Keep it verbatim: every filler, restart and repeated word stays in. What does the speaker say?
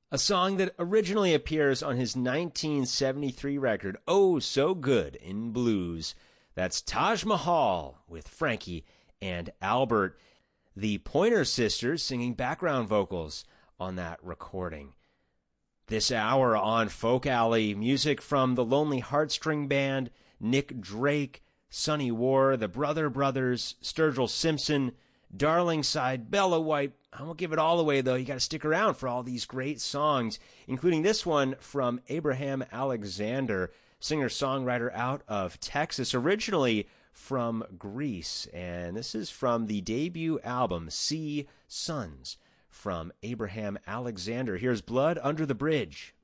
A song that originally appears on his nineteen seventy-three record, Oh So Good in Blues. That's Taj Mahal with Frankie and Albert, the Pointer Sisters singing background vocals on that recording. This hour on Folk Alley, music from the Lonely Heartstring Band, Nick Drake, Sonny War, the Brother Brothers, Sturgill Simpson, Darlingside, Bella White. I won't give it all away, though. You got to stick around for all these great songs, including this one from Abraham Alexander, singer-songwriter out of Texas, originally from Greece. And this is from the debut album, Sea Sons, from Abraham Alexander. Here's Blood Under the Bridge.